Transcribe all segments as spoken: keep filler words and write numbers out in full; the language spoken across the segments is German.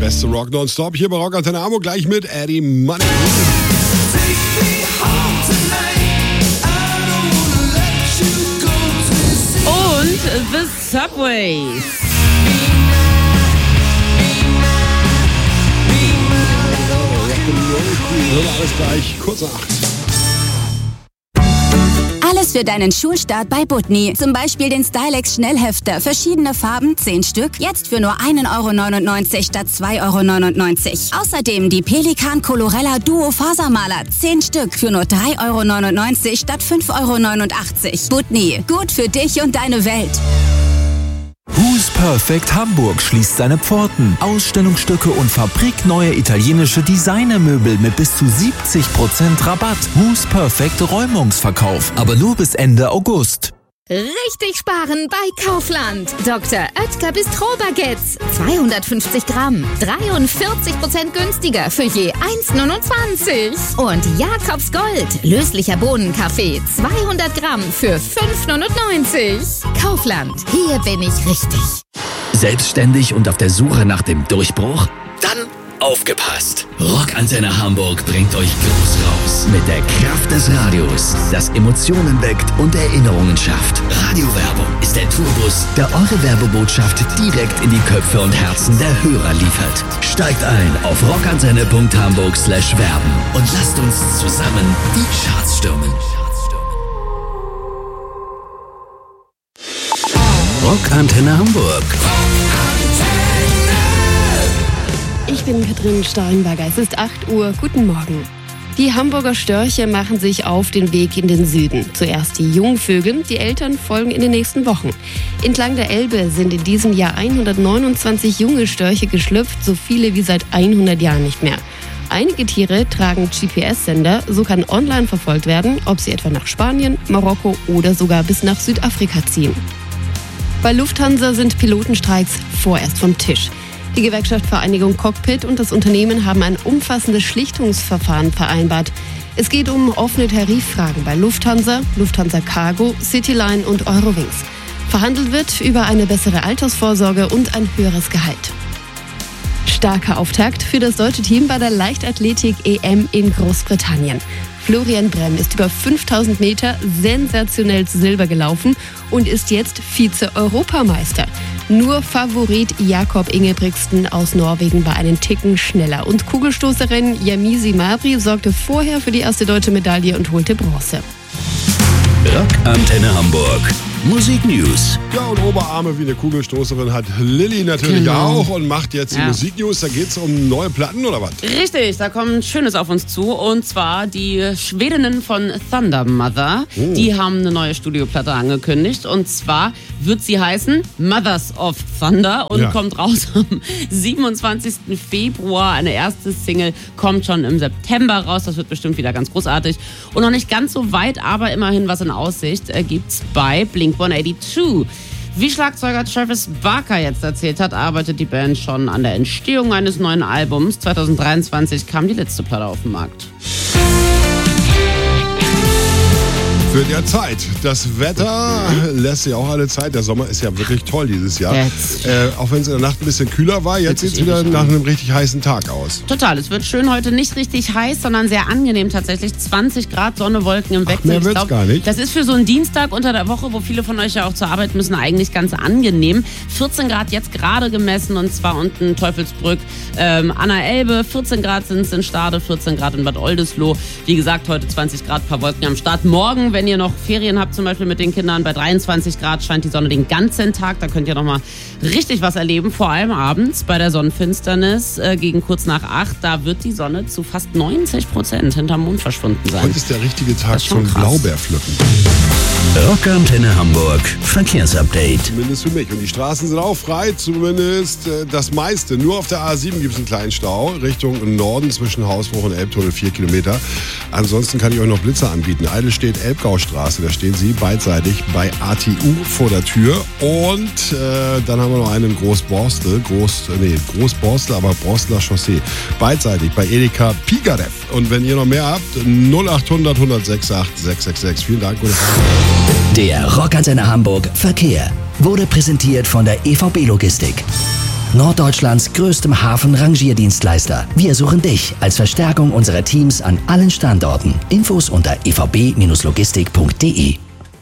Beste Rock nonstop hier bei Rock Antenne Hamburg, gleich mit Eddie Money. Und The Subways. Alles gleich, kurz nach acht. Alles für deinen Schulstart bei Butni. Zum Beispiel den Stylex Schnellhefter. Verschiedene Farben, zehn Stück. Jetzt für nur ein Euro neunundneunzig statt zwei Euro neunundneunzig. Außerdem die Pelikan Colorella Duo Fasermaler. zehn Stück für nur drei Euro neunundneunzig statt fünf Euro neunundachtzig. Butni. Gut für dich und deine Welt. Who's Perfect Hamburg schließt seine Pforten. Ausstellungsstücke und fabrikneue italienische Designermöbel mit bis zu siebzig Prozent Rabatt. Who's Perfect Räumungsverkauf, aber nur bis Ende August. Richtig sparen bei Kaufland. Doktor Oetker Bistro-Baguettes. zweihundertfünfzig Gramm. dreiundvierzig Prozent günstiger für je eins Euro neunundzwanzig. Und Jakobs Gold. Löslicher Bohnenkaffee. zweihundert Gramm für fünf Euro neunundneunzig. Kaufland. Hier bin ich richtig. Selbstständig und auf der Suche nach dem Durchbruch? Dann aufgepasst! Rock Antenne Hamburg bringt euch groß raus mit der Kraft des Radios, das Emotionen weckt und Erinnerungen schafft. Radiowerbung ist der Tourbus, der eure Werbebotschaft direkt in die Köpfe und Herzen der Hörer liefert. Steigt ein auf rockantenne punkt hamburg slash werben und lasst uns zusammen die Charts stürmen. Rock Antenne Hamburg. Ich bin Katrin Steinberger. Es ist acht Uhr. Guten Morgen. Die Hamburger Störche machen sich auf den Weg in den Süden. Zuerst die Jungvögel, die Eltern folgen in den nächsten Wochen. Entlang der Elbe sind in diesem Jahr hundertneunundzwanzig junge Störche geschlüpft, so viele wie seit hundert Jahren nicht mehr. Einige Tiere tragen G P S-Sender, so kann online verfolgt werden, ob sie etwa nach Spanien, Marokko oder sogar bis nach Südafrika ziehen. Bei Lufthansa sind Pilotenstreiks vorerst vom Tisch. Die Gewerkschaft Vereinigung Cockpit und das Unternehmen haben ein umfassendes Schlichtungsverfahren vereinbart. Es geht um offene Tariffragen bei Lufthansa, Lufthansa Cargo, Cityline und Eurowings. Verhandelt wird über eine bessere Altersvorsorge und ein höheres Gehalt. Starker Auftakt für das deutsche Team bei der Leichtathletik-E M in Großbritannien. Florian Bremm ist über fünftausend Meter sensationell zu Silber gelaufen und ist jetzt Vize-Europameister. Nur Favorit Jakob Ingebrigtsen aus Norwegen war einen Ticken schneller. Und Kugelstoßerin Yamisi Mabry sorgte vorher für die erste deutsche Medaille und holte Bronze. Rock Antenne Hamburg. Musik News. Ja, und Oberarme wie eine Kugelstoßerin hat Lilly natürlich genau. auch und macht jetzt die ja. Musik News. Da geht's um neue Platten oder was? Richtig, da kommt Schönes auf uns zu. Und zwar die Schwedinnen von Thunder Mother. Oh. Die haben eine neue Studioplatte angekündigt. Und zwar wird sie heißen Mothers of Thunder und ja. kommt raus am siebenundzwanzigsten Februar. Eine erste Single kommt schon im September raus. Das wird bestimmt wieder ganz großartig. Und noch nicht ganz so weit, aber immerhin was in Aussicht äh, gibt's bei Blink hundertzweiundachtzig. Wie Schlagzeuger Travis Barker jetzt erzählt hat, arbeitet die Band schon an der Entstehung eines neuen Albums. zwanzig dreiundzwanzig kam die letzte Platte auf den Markt. Für der Zeit. Das Wetter lässt ja auch alle Zeit. Der Sommer ist ja wirklich toll dieses Jahr. Äh, auch wenn es in der Nacht ein bisschen kühler war, jetzt sieht es wieder nach einem richtig heißen Tag aus. Total. Es wird schön heute, nicht richtig heiß, sondern sehr angenehm tatsächlich. zwanzig Grad, Sonne, Wolken im Wechsel. Ach, mehr wird's glaub, gar nicht. Das ist für so einen Dienstag unter der Woche, wo viele von euch ja auch zur Arbeit müssen, eigentlich ganz angenehm. vierzehn Grad jetzt gerade gemessen und zwar unten Teufelsbrück, ähm, an der Elbe. vierzehn Grad sind es in Stade, vierzehn Grad in Bad Oldesloe. Wie gesagt, heute zwanzig Grad, paar Wolken am Start. Morgen, wenn ihr noch Ferien habt, zum Beispiel mit den Kindern, bei dreiundzwanzig Grad scheint die Sonne den ganzen Tag. Da könnt ihr noch mal richtig was erleben, vor allem abends bei der Sonnenfinsternis äh, gegen kurz nach acht. Da wird die Sonne zu fast neunzig Prozent hinterm Mond verschwunden sein. Heute ist der richtige Tag zum Blaubeerpflücken. Rock Antenne Hamburg Verkehrsupdate. Zumindest für mich. Und die Straßen sind auch frei, zumindest äh, das meiste. Nur auf der A sieben gibt es einen kleinen Stau Richtung Norden zwischen Hausbruch und Elbtunnel, vier Kilometer. Ansonsten kann ich euch noch Blitzer anbieten. Eidelstedt, Elbgaustraße, da stehen sie beidseitig bei A T U vor der Tür. Und äh, dann haben wir noch einen in Großborstel, Groß, nee, Großborstel, aber Borstler Chaussee. Beidseitig bei Edeka Pigarev. Und wenn ihr noch mehr habt, null achthundert, hundertsechs acht, sechs sechs sechs. Vielen Dank. Der Rock Antenne Hamburg Verkehr wurde präsentiert von der E V B Logistik. Norddeutschlands größtem Hafen-Rangierdienstleister. Wir suchen dich als Verstärkung unserer Teams an allen Standorten. Infos unter e v b Bindestrich logistik punkt d e.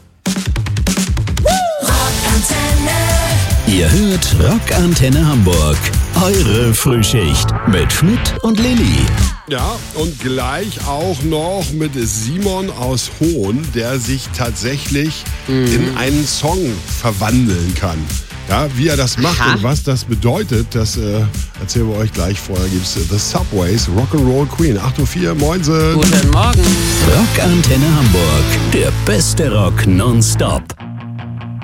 Ihr hört Rockantenne Hamburg. Eure Frühschicht mit Schmidt und Lilly. Ja, und gleich auch noch mit Simon aus Hohn, der sich tatsächlich mhm. in einen Song verwandeln kann. Ja, wie er das macht Aha. und was das bedeutet, das äh, erzählen wir euch gleich. Vorher gibt es The Subways, Rock'n'Roll Queen. acht Uhr vier, Moinsen. Guten Morgen. Rockantenne Hamburg, der beste Rock nonstop.